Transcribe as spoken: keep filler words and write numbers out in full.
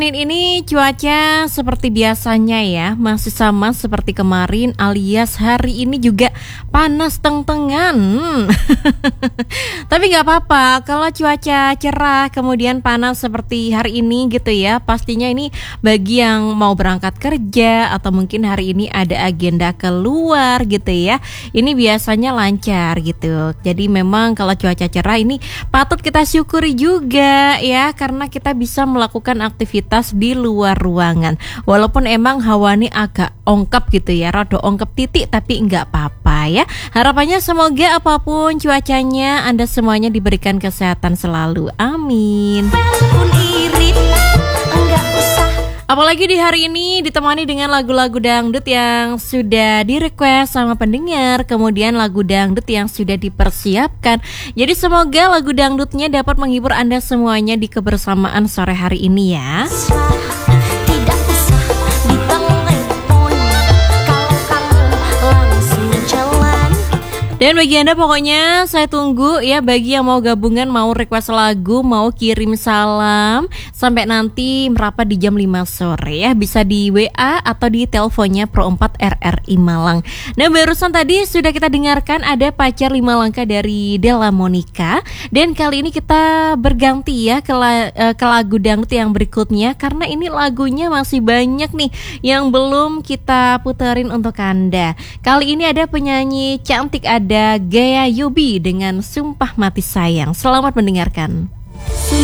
Ini cuaca seperti biasanya ya, masih sama seperti kemarin alias hari ini juga panas teng-tengan. Hmm. Tapi nggak apa-apa kalau cuaca cerah kemudian panas seperti hari ini gitu ya. Pastinya ini bagi yang mau berangkat kerja atau mungkin hari ini ada agenda keluar gitu ya. Ini biasanya lancar gitu. Jadi memang kalau cuaca cerah ini patut kita syukuri juga ya, karena kita bisa melakukan aktivitas di luar ruangan. Walaupun emang hawa ini agak ongkap gitu ya, rada ongkap titik, tapi enggak apa-apa ya. Harapannya semoga apapun cuacanya Anda semuanya diberikan kesehatan selalu. Amin. Apalagi di hari ini ditemani dengan lagu-lagu dangdut yang sudah di-request sama pendengar, kemudian lagu dangdut yang sudah dipersiapkan. Jadi semoga lagu dangdutnya dapat menghibur Anda semuanya di kebersamaan sore hari ini ya. Dan bagi Anda pokoknya saya tunggu ya, bagi yang mau gabungan, mau request lagu, mau kirim salam sampai nanti merapat di jam lima sore ya. Bisa di W A atau di teleponnya Pro empat R R I Malang. Nah barusan tadi sudah kita dengarkan ada Pacar Lima Langkah dari Della Monica. Dan kali ini kita berganti ya ke, la, ke lagu dangdut yang berikutnya, karena ini lagunya masih banyak nih yang belum kita puterin untuk Anda. Kali ini ada penyanyi cantik, ada Ada Gaya Yubi dengan Sumpah Mati Sayang. Selamat mendengarkan.